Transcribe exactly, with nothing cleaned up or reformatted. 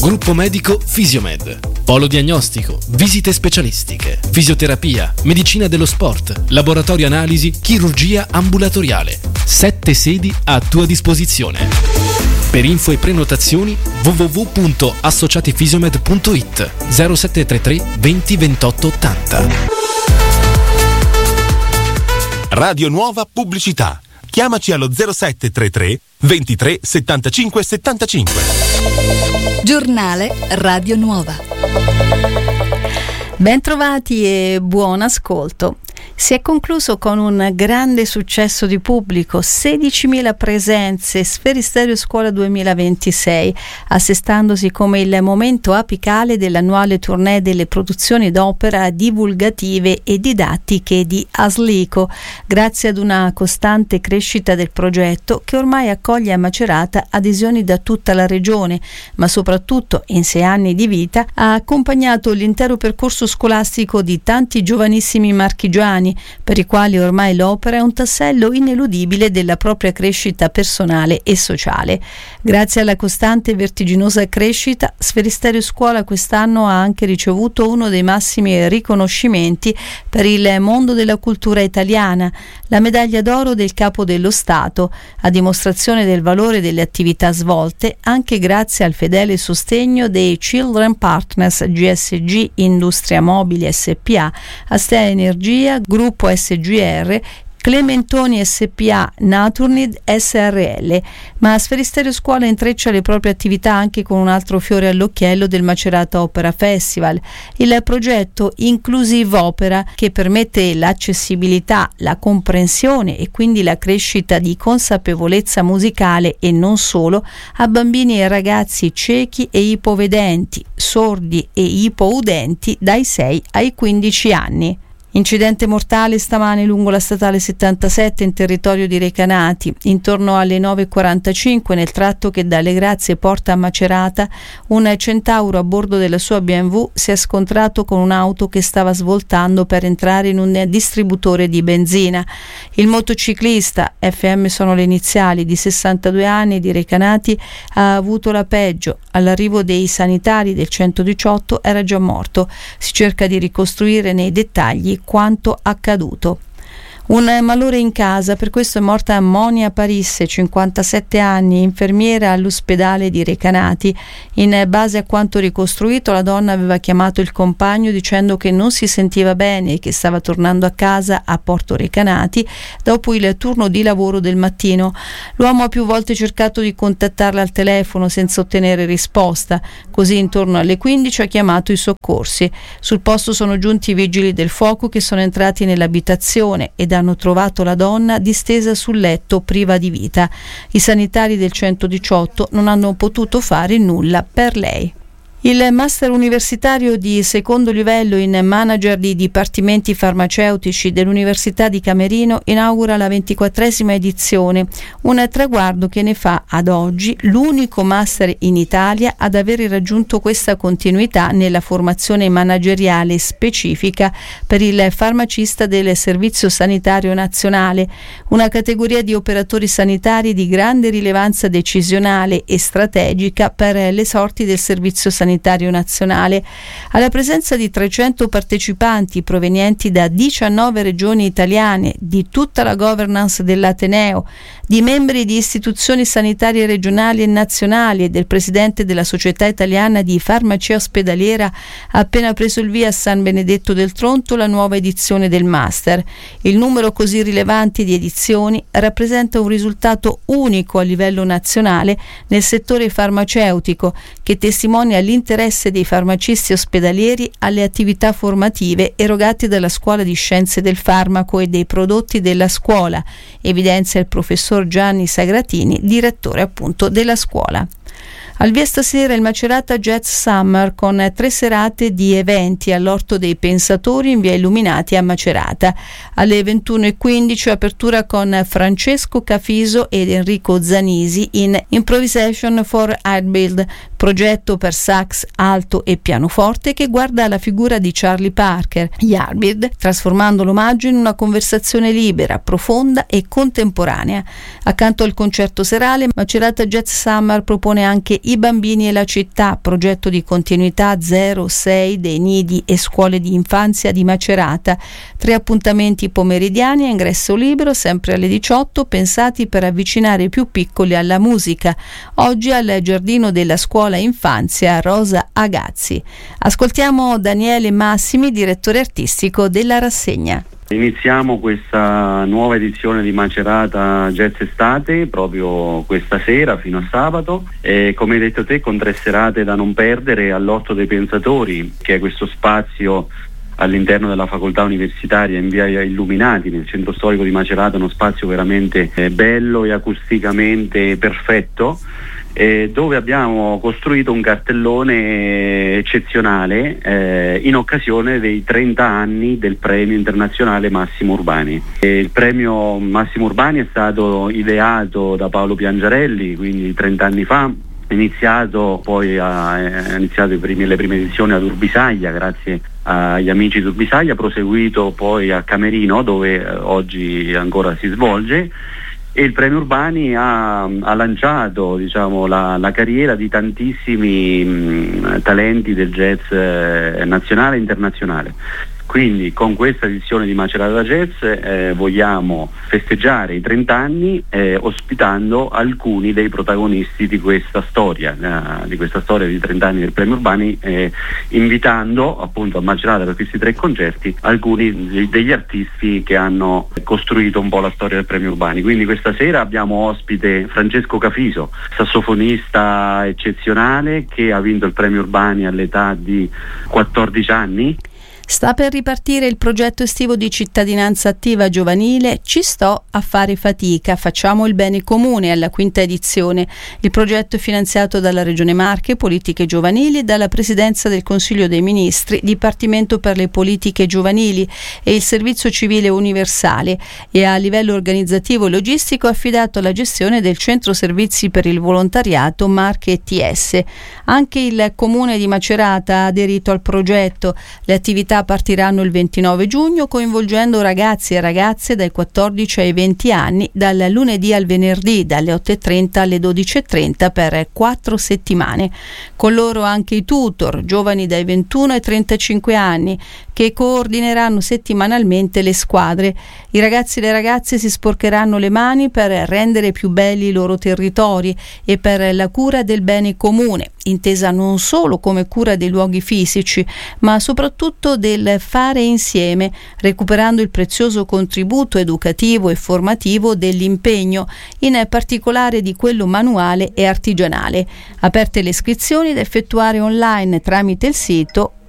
Gruppo medico Fisiomed. Polo diagnostico, visite specialistiche, fisioterapia, medicina dello sport, laboratorio analisi, chirurgia ambulatoriale. Sette sedi a tua disposizione. Per info e prenotazioni w w w punto associatifisiomed punto i t zero sette tre tre venti ventotto ottanta. Radio Nuova Pubblicità. Chiamaci allo zero sette tre tre ventitré settantacinque settantacinque. Giornale Radio Nuova. Bentrovati e buon ascolto. Si è concluso con un grande successo di pubblico, sedicimila presenze, Sferisterio Scuola duemilaventisei, assestandosi come il momento apicale dell'annuale tournée delle produzioni d'opera divulgative e didattiche di Aslico, grazie ad una costante crescita del progetto che ormai accoglie a Macerata adesioni da tutta la regione, ma soprattutto in sei anni di vita ha accompagnato l'intero percorso scolastico di tanti giovanissimi marchigiani, per i quali ormai l'opera è un tassello ineludibile della propria crescita personale e sociale. Grazie alla costante e vertiginosa crescita, Sferisterio Scuola quest'anno ha anche ricevuto uno dei massimi riconoscimenti per il mondo della cultura italiana, la medaglia d'oro del Capo dello Stato, a dimostrazione del valore delle attività svolte anche grazie al fedele sostegno dei Children Partners G S G Industria Mobili S P A, Astea Energia, Gruppo S G R, Clementoni S P A, Naturnid S R L, ma Sferisterio Scuola intreccia le proprie attività anche con un altro fiore all'occhiello del Macerata Opera Festival, il progetto Inclusive Opera, che permette l'accessibilità, la comprensione e quindi la crescita di consapevolezza musicale e non solo a bambini e ragazzi ciechi e ipovedenti, sordi e ipoudenti dai sei ai quindici anni. Incidente mortale stamane lungo la statale settantasette in territorio di Recanati. Intorno alle nove e quarantacinque, nel tratto che dalle Grazie porta a Macerata, un Centauro a bordo della sua B M W si è scontrato con un'auto che stava svoltando per entrare in un distributore di benzina. Il motociclista, F M sono le iniziali, di sessantadue anni di Recanati, ha avuto la peggio. All'arrivo dei sanitari del centodiciotto era già morto. Si cerca di ricostruire nei dettagli quanto accaduto. Un malore in casa, per questo è morta Monia Parisse, cinquantasette anni, infermiera all'ospedale di Recanati. In base a quanto ricostruito, la donna aveva chiamato il compagno dicendo che non si sentiva bene e che stava tornando a casa a Porto Recanati dopo il turno di lavoro del mattino. L'uomo ha più volte cercato di contattarla al telefono senza ottenere risposta, così intorno alle quindici ha chiamato i soccorsi. Sul posto sono giunti i vigili del fuoco che sono entrati nell'abitazione ed hanno trovato la donna distesa sul letto priva di vita. I sanitari del centodiciotto non hanno potuto fare nulla per lei. Il master universitario di secondo livello in manager di dipartimenti farmaceutici dell'Università di Camerino inaugura la ventiquattresima edizione, un traguardo che ne fa ad oggi l'unico master in Italia ad aver raggiunto questa continuità nella formazione manageriale specifica per il farmacista del Servizio Sanitario Nazionale, una categoria di operatori sanitari di grande rilevanza decisionale e strategica per le sorti del Servizio Sanitario Nazionale. Alla presenza di trecento partecipanti provenienti da diciannove regioni italiane, di tutta la governance dell'Ateneo, di membri di istituzioni sanitarie regionali e nazionali e del presidente della Società Italiana di Farmacia Ospedaliera, ha appena preso il via a San Benedetto del Tronto la nuova edizione del Master. Il numero così rilevante di edizioni rappresenta un risultato unico a livello nazionale nel settore farmaceutico, che testimonia l'interesse dei farmacisti ospedalieri alle attività formative erogate dalla Scuola di Scienze del Farmaco e dei prodotti della scuola, evidenzia il professor Gianni Sagratini, direttore appunto della scuola. Al via stasera il Macerata Jazz Summer con tre serate di eventi all'Orto dei Pensatori in via Illuminati a Macerata. Alle ventuno e quindici apertura con Francesco Cafiso ed Enrico Zanisi in Improvisation for Art Build, progetto per sax alto e pianoforte che guarda alla figura di Charlie Parker, Yardbird, trasformando l'omaggio in una conversazione libera, profonda e contemporanea. Accanto al concerto serale, Macerata Jazz Summer propone anche I bambini e la città, progetto di continuità zero sei dei nidi e scuole di infanzia di Macerata. Tre appuntamenti pomeridiani a ingresso libero, sempre alle diciotto, pensati per avvicinare i più piccoli alla musica. Oggi al giardino della scuola infanzia Rosa Agazzi. Ascoltiamo Daniele Massimi, direttore artistico della rassegna. Iniziamo questa nuova edizione di Macerata Jazz Estate proprio questa sera fino a sabato e, come hai detto te, con tre serate da non perdere all'Orto dei Pensatori, che è questo spazio all'interno della facoltà universitaria in via Illuminati, nel centro storico di Macerata, uno spazio veramente eh, bello e acusticamente perfetto, eh, dove abbiamo costruito un cartellone eccezionale eh, in occasione dei trenta anni del premio internazionale Massimo Urbani. E il premio Massimo Urbani è stato ideato da Paolo Piangiarelli, quindi trenta anni fa, iniziato poi a, è iniziato i primi, le prime edizioni ad Urbisaglia grazie agli amici di Urbisaglia, proseguito poi a Camerino, dove eh, oggi ancora si svolge, e il premio Urbani ha, ha lanciato, diciamo, la, la carriera di tantissimi mh, talenti del jazz eh, nazionale e internazionale. Quindi con questa edizione di Macerata Jazz eh, vogliamo festeggiare i trenta anni eh, ospitando alcuni dei protagonisti di questa storia, eh, di questa storia di trenta anni del Premio Urbani, eh, invitando appunto a Macerata per questi tre concerti alcuni degli artisti che hanno costruito un po' la storia del Premio Urbani. Quindi questa sera abbiamo ospite Francesco Cafiso, sassofonista eccezionale che ha vinto il Premio Urbani all'età di quattordici anni. Sta per ripartire il progetto estivo di cittadinanza attiva giovanile Ci sto a fare fatica, facciamo il bene comune, alla quinta edizione. Il progetto è finanziato dalla Regione Marche, Politiche Giovanili, e dalla Presidenza del Consiglio dei Ministri, Dipartimento per le Politiche Giovanili e il Servizio Civile Universale, e a livello organizzativo e logistico è affidato alla gestione del Centro Servizi per il Volontariato Marche E T S. Anche il Comune di Macerata ha aderito al progetto. Le attività partiranno il ventinove giugno coinvolgendo ragazzi e ragazze dai quattordici ai venti anni dal lunedì al venerdì dalle otto e trenta alle dodici e trenta per quattro settimane. Con loro anche i tutor, giovani dai ventuno ai trentacinque anni, che coordineranno settimanalmente le squadre. I ragazzi e le ragazze si sporcheranno le mani per rendere più belli i loro territori e per la cura del bene comune, intesa non solo come cura dei luoghi fisici, ma soprattutto del fare insieme, recuperando il prezioso contributo educativo e formativo dell'impegno, in particolare di quello manuale e artigianale. Aperte le iscrizioni da effettuare online tramite il sito